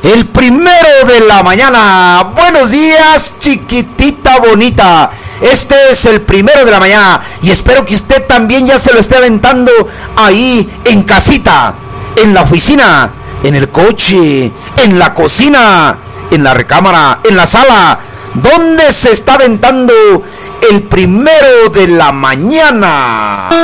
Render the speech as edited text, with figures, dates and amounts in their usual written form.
El primero de la mañana. Buenos días, chiquitita bonita. Este es el primero de la mañana y espero que usted también ya se lo esté aventando ahí en casita, en la oficina, en el coche, en la cocina, en la recámara, en la sala. ¿Dónde se está aventando el primero de la mañana?